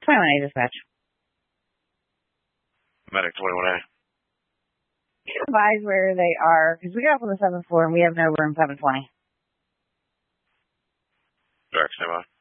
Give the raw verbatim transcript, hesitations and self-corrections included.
twenty-one A dispatch. Medic twenty-one A. Can you advise where they are? Because we got up on the seventh floor and we have no room seven twenty. Direct, stand by.